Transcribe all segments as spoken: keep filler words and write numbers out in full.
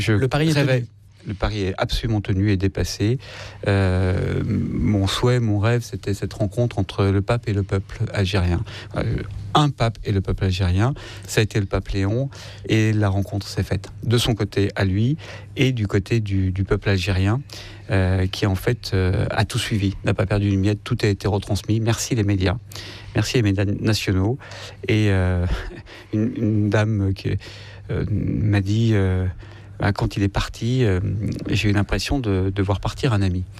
Je Le pari est rêvais. tenu. Le pari est absolument tenu et dépassé. Euh, mon souhait, mon rêve, c'était cette rencontre entre le pape et le peuple algérien. Euh, un pape et le peuple algérien. Ça a été le pape Léon et la rencontre s'est faite de son côté à lui et du côté du, du peuple algérien euh, qui en fait euh, a tout suivi, n'a pas perdu une miette, tout a été retransmis. Merci les médias. Merci les médias nationaux. Et euh, une, une dame qui euh, m'a dit... Euh, quand il est parti, euh, j'ai eu l'impression de, de voir partir un ami.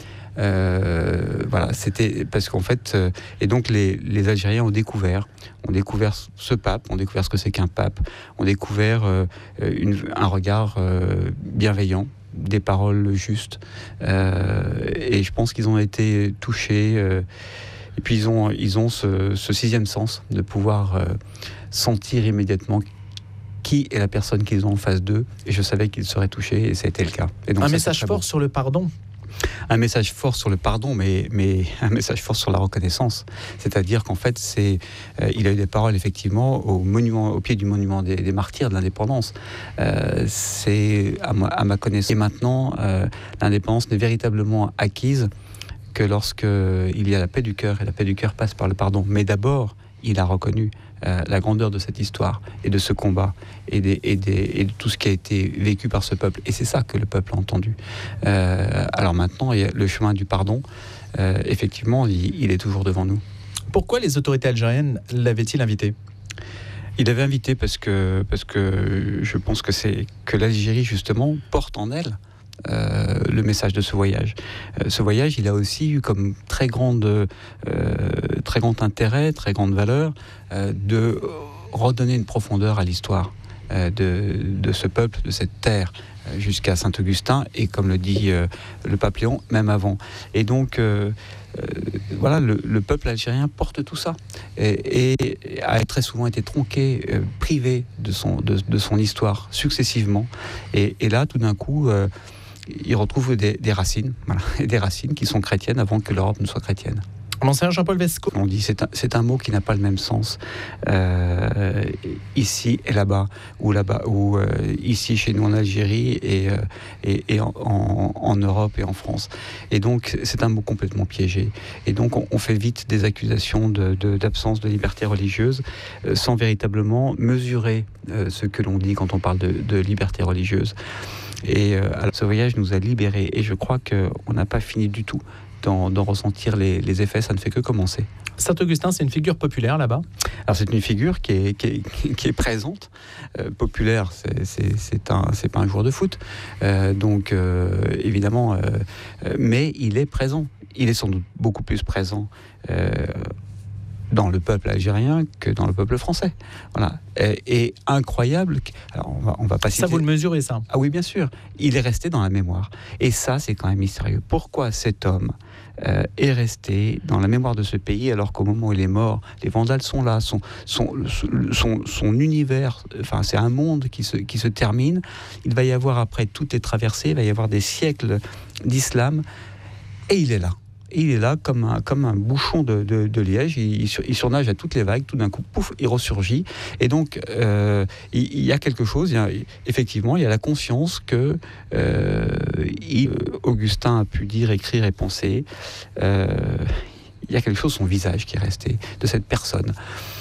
Euh, voilà, c'était parce qu'en fait, euh, et donc les, les Algériens ont découvert, ont découvert ce pape, ont découvert ce que c'est qu'un pape, ont découvert euh, une, un regard euh, bienveillant, des paroles justes, euh, et je pense qu'ils ont été touchés. Euh, et puis ils ont, ils ont ce, ce sixième sens de pouvoir euh, sentir immédiatement qui est la personne qu'ils ont en face d'eux, et je savais qu'ils seraient touchés, et ça a été le cas. Et donc un ça, message fort bon. sur le pardon. Un message fort sur le pardon, mais, mais un message fort sur la reconnaissance. C'est-à-dire qu'en fait, c'est, euh, il a eu des paroles effectivement au, monument, au pied du monument des, des martyrs de l'indépendance. Euh, c'est à ma, à ma connaissance. Et maintenant, euh, l'indépendance n'est véritablement acquise que lorsqu'il y a la paix du cœur, et la paix du cœur passe par le pardon. Mais d'abord, il a reconnu euh, la grandeur de cette histoire et de ce combat et, des, et, des, et de tout ce qui a été vécu par ce peuple. Et c'est ça que le peuple a entendu. Euh, alors maintenant, il y a le chemin du pardon, euh, effectivement, il, il est toujours devant nous. Pourquoi les autorités algériennes l'avaient-ils invité ? Il avait invité parce que, parce que je pense que, c'est, que l'Algérie, justement, porte en elle Euh, le message de ce voyage. Euh, ce voyage, il a aussi eu comme très, grande, euh, très grand intérêt, très grande valeur, euh, de redonner une profondeur à l'histoire euh, de, de ce peuple, de cette terre, euh, jusqu'à Saint-Augustin, et comme le dit euh, le pape Léon, même avant. Et donc, euh, euh, voilà, le, le peuple algérien porte tout ça, et, et a très souvent été tronqué, euh, privé de son, de, de son histoire, successivement. Et, et là, tout d'un coup... Euh, il retrouve des, des racines, voilà, des racines qui sont chrétiennes avant que l'Europe ne soit chrétienne. Monseigneur Jean-Paul Vesco. On dit c'est un, c'est un mot qui n'a pas le même sens euh, ici et là-bas, ou là-bas, ou euh, ici chez nous en Algérie et, euh, et, et en, en, en Europe et en France. Et donc c'est un mot complètement piégé. Et donc on, on fait vite des accusations de, de, d'absence de liberté religieuse euh, sans véritablement mesurer euh, ce que l'on dit quand on parle de, de liberté religieuse. Et euh, alors, ce voyage nous a libérés, et je crois qu'on n'a pas fini du tout d'en, d'en ressentir les, les effets, ça ne fait que commencer. Saint-Augustin, c'est une figure populaire là-bas ? Alors c'est une figure qui est, qui est, qui est présente, euh, populaire, c'est, c'est, c'est, un, c'est pas un joueur de foot, euh, donc euh, évidemment, euh, euh, mais il est présent, il est sans doute beaucoup plus présent euh, dans le peuple algérien que dans le peuple français. Voilà. Et, et incroyable, alors on va, on va pas citer... Ça, vous le mesurez, ça ? Ah oui, bien sûr. Il est resté dans la mémoire. Et ça, c'est quand même mystérieux. Pourquoi cet homme euh, est resté dans la mémoire de ce pays alors qu'au moment où il est mort, les Vandales sont là, son, son, son, son univers, enfin, c'est un monde qui se, qui se termine. Il va y avoir, après, tout est traversé, il va y avoir des siècles d'islam, et il est là. Et il est là comme un, comme un bouchon de, de, de liège, il, il surnage à toutes les vagues, tout d'un coup, pouf, il ressurgit. Et donc, euh, il, il y a quelque chose, il y a, effectivement, il y a la conscience que euh, il, Augustin a pu dire, écrire et penser. Euh, il y a quelque chose, son visage qui est resté, de cette personne.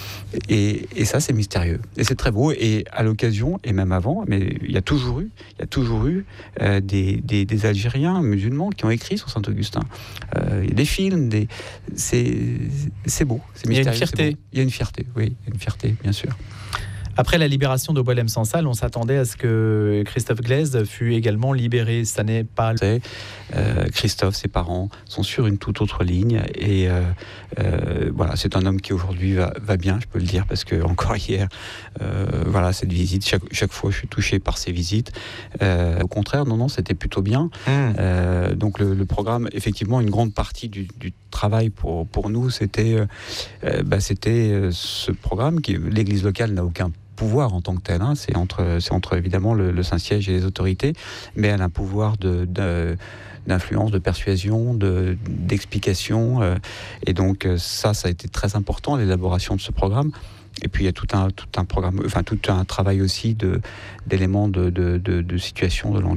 Et, et ça, c'est mystérieux. Et c'est très beau. Et à l'occasion, et même avant, mais il y a toujours eu, il y a toujours eu euh, des, des, des Algériens musulmans qui ont écrit sur Saint-Augustin. Euh, des films, des... C'est, c'est beau, c'est mystérieux. Il y a une fierté. Il y a une fierté, oui, il y a une fierté, bien sûr. Après la libération de Boualem Sansal, on s'attendait à ce que Christophe Glaise fût également libéré. Ça n'est pas... Euh, Christophe, ses parents sont sur une toute autre ligne. Et euh, euh, voilà, c'est un homme qui aujourd'hui va, va bien, je peux le dire, parce que encore hier, euh, voilà, cette visite, chaque, chaque fois je suis touché par ces visites. Euh, au contraire, non, non, c'était plutôt bien. Mmh. Euh, donc le, le programme, effectivement, une grande partie du, du travail pour, pour nous, c'était, euh, bah, c'était ce programme qui, l'Église locale n'a aucun pouvoir en tant que tel, hein. c'est, entre, c'est entre évidemment le, le Saint-Siège et les autorités, mais elle a un pouvoir de, de, d'influence, de persuasion, de, d'explication, euh, et donc ça, ça a été très important, l'élaboration de ce programme. Et puis il y a tout un, tout un programme, enfin tout un travail aussi de, d'éléments de, de, de, de situation, de langage.